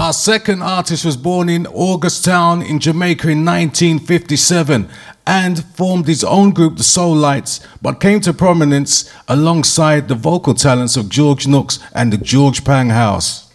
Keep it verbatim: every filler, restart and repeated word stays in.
Our second artist was born in Augustown in Jamaica in nineteen fifty-seven and formed his own group, the Soul Lights, but came to prominence alongside the vocal talents of George Nooks and the George Pang House.